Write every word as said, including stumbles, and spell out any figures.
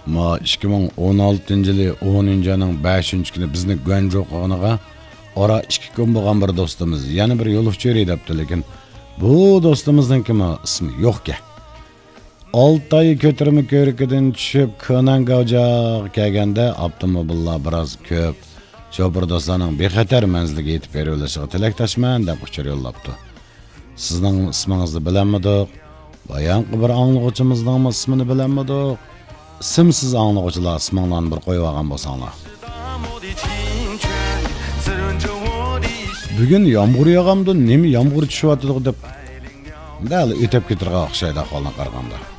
Ma ikki ming o'n oltinchi yili o'ninchi ayning beshinchi kuni bizni Guanzhou qo'g'oniga ora ikki kun bo'lgan bir do'stimiz, yana bir yo'lovchi debdi, lekin bu do'stimizning kimi ismi yo'q-ku. olti oy ko'tarma ko'rikidan tushib Konangauja kelganda avtomobillar biroz ko'p. Chopir do'stlarning bexatar manziliga yetib berishiga tilakdoshman deb uchur yo'llabdi. Sizning ismingizni bilanmidik? Bayanqi bir anglag'uchimizning ismini bilanmidik? Simsiz anglag'uchilar isminglarni bir qo'yib olgan bo'lsanglar. Bugun yomg'ir yog'amdi, nima yomg'ir tushyapti deb. Dal o'tib ketirgan o'xshaydi ahvolni qaraganda.